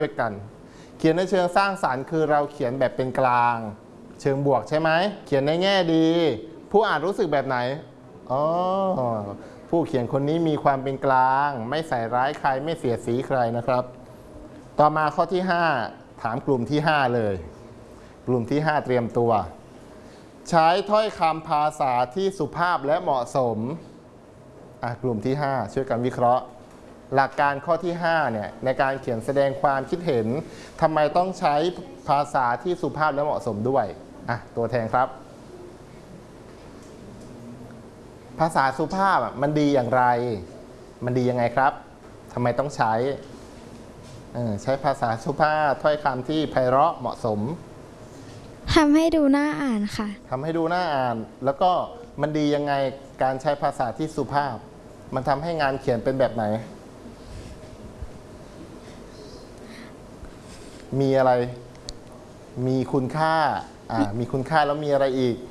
ด้วยกันเขียนในเชิงสร้างสรรค์คือเราเขียนแบบเป็นกลางเชิงบวกใช่ไหมเขียนในแง่ดีผู้อ่านรู้สึกแบบไหนอ๋อผู้เขียนคนนี้มีความเป็นกลางไม่ใส่ร้ายใครไม่เสียดสีใครนะครับต่อมาข้อที่5ถามกลุ่มที่5เลยกลุ่มที่5เตรียมตัวใช้ถ้อยคำภาษาที่สุภาพและเหมาะสมกลุ่มที่5ช่วยกันวิเคราะห์หลักการข้อที่5เนี่ยในการเขียนแสดงความคิดเห็นทำไมต้องใช้ภาษาที่สุภาพและเหมาะสมด้วยตัวแทนครับภาษาสุภาพมันดีอย่างไรมันดียังไงครับทำไมต้องใช้ภาษาสุภาพถ้อยคำที่ไพเราะเหมาะสมทำให้ดูน่าอ่านค่ะทำให้ดูน่าอ่านแล้วก็มันดียังไงการใช้ภาษาที่สุภาพมันทำให้งานเขียนเป็นแบบไหนมีอะไรมีคุณค่ามีคุณค่าแล้วมีอะไรอีก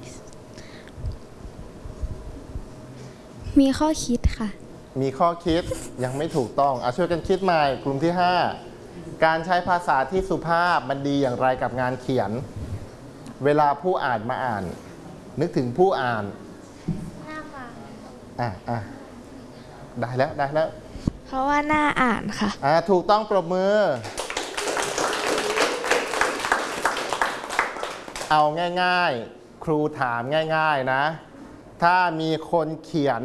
มีข้อคิดค่ะมีข้อคิดยังไม่ถูกต้องช่วยกันคิดใหม่กลุ่มที่5การใช้ภาษาที่สุภาพมันดีอย่างไรกับงานเขียนเวลาผู้อ่านมาอ่านนึกถึงผู้อ่านน่าฟังได้แล้วเพราะว่าน่าอ่านค่ะถูกต้องปรบมือเอาง่ายๆครูถามง่ายๆนะถ้ามีคนเขียน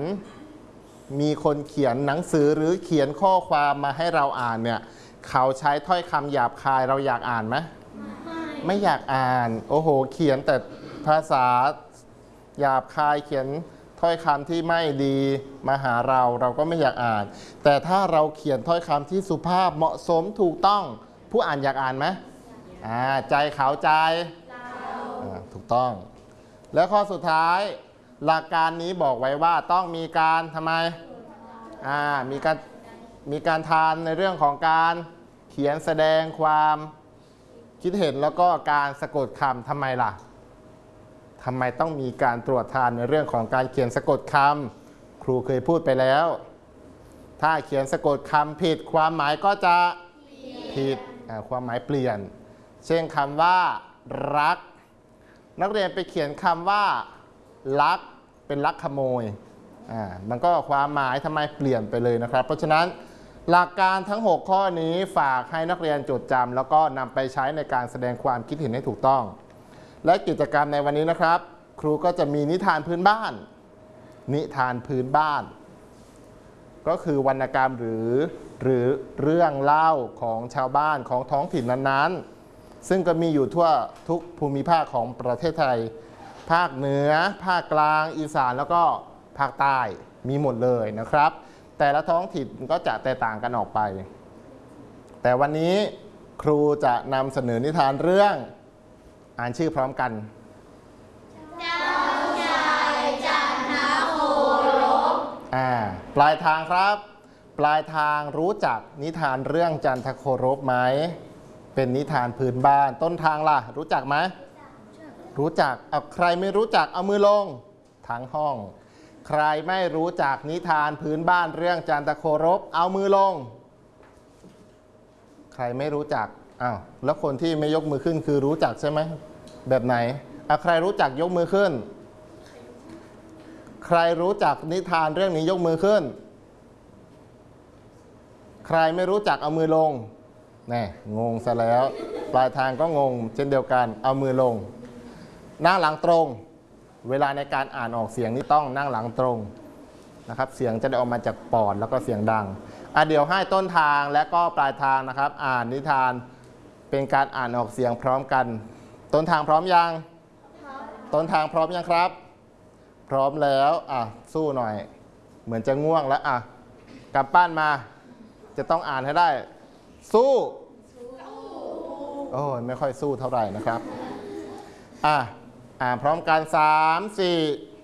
หนังสือหรือเขียนข้อความมาให้เราอ่านเนี่ยเขาใช้ถ้อยคำหยาบคายเราอยากอ่านไหมไม่อยากอ่านโอ้โหเขียนแต่ภาษาหยาบคายเขียนถ้อยคำที่ไม่ดีมาหาเราก็ไม่อยากอ่านแต่ถ้าเราเขียนถ้อยคำที่สุภาพเหมาะสมถูกต้องผู้อ่านอยากอ่านไหมใจเขาใจถูกต้องแล้วข้อสุดท้ายหลักการนี้บอกไว้ว่าต้องมีการทำไมมีการทานในเรื่องของการเขียนแสดงความคิดเห็นแล้วก็การสะกดคำทำไมล่ะทำไมต้องมีการตรวจทานในเรื่องของการเขียนสะกดคำครูเคยพูดไปแล้วถ้าเขียนสะกดคำผิดความหมายก็จะผิดความหมายเปลี่ยนเช่นคำว่ารักนักเรียนไปเขียนคำว่าลักเป็นลักขโมยมันก็ความหมายทำไมเปลี่ยนไปเลยนะครับเพราะฉะนั้นหลักการทั้ง6ข้อนี้ฝากให้นักเรียนจดจำแล้วก็นำไปใช้ในการแสดงความคิดเห็นให้ถูกต้องและกิจกรรมในวันนี้นะครับครูก็จะมีนิทานพื้นบ้านก็คือวรรณกรรมหรือเรื่องเล่าของชาวบ้านของท้องถิ่นนั้นๆซึ่งก็มีอยู่ทั่วทุกภูมิภาคของประเทศไทยภาคเหนือภาคกลางอีสานแล้วก็ภาคใต้มีหมดเลยนะครับแต่ละท้องถิ่นก็จะแตกต่างกันออกไปแต่วันนี้ครูจะนำเสนอนิทานเรื่องอ่านชื่อพร้อมกันเจ้าชายจันทโครบปลายทางครับปลายทางรู้จักนิทานเรื่องจันทโครบไหมเป็นนิทานพื้นบ้านต้นทางล่ะรู้จักไหมรู้จักใครไม่รู้จักเอามือลงทั้งห้องใครไม่รู้จักนิทานพื้นบ้านเรื่องจันทโครบเอามือลงใครไม่รู้จักแล้วคนที่ไม่ยกมือขึ้นคือรู้จักใช่ไหมแบบไหนใครรู้จักยกมือขึ้นใครรู้จักนิทานเรื่องนี้ยกมือขึ้นใครไม่รู้จักเอามือลงงงซะแล้วปลายทางก็งงเช่นเดียวกันเอามือลงนั่งหลังตรงเวลาในการอ่านออกเสียงนี่ต้องนั่งหลังตรงนะครับเสียงจะได้ออกมาจากปอดแล้วก็เสียงดังเดี๋ยวให้ต้นทางและก็ปลายทางนะครับอ่านนิทานเป็นการอ่านออกเสียงพร้อมกันต้นทางพร้อมยังต้นทางพร้อมยังครับพร้อมแล้วสู้หน่อยเหมือนจะง่วงแล้วกลับบ้านมาจะต้องอ่านให้ได้สู้โอ้ยไม่ค่อยสู้เท่าไหร่นะครับอ่านพร้อมกัน3 4